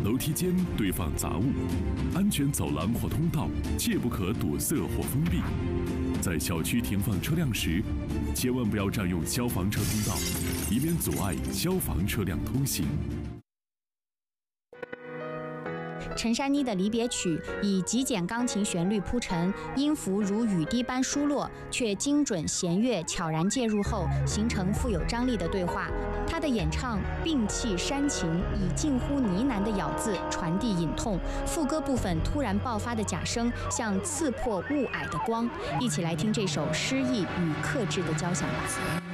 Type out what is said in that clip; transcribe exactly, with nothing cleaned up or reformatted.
楼梯间堆放杂物，安全走廊或通道切不可堵塞或封闭。在小区停放车辆时，千万不要占用消防车通道，以免阻碍消防车辆通行。 陈珊妮的离别曲以极简钢琴旋律铺陈，音符如雨滴般疏落，却精准弦乐悄然介入后，形成富有张力的对话。她的演唱摒弃煽情，以近乎呢喃的咬字传递隐痛。副歌部分突然爆发的假声，像刺破雾霭的光。一起来听这首诗意与克制的交响吧。